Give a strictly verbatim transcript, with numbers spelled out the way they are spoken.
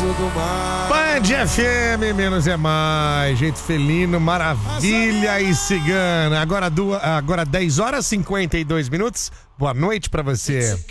do mar. Band F M, menos é mais. Jeito felino, maravilha e cigana. Agora, duas, agora dez horas e cinquenta e dois minutos. Boa noite pra você.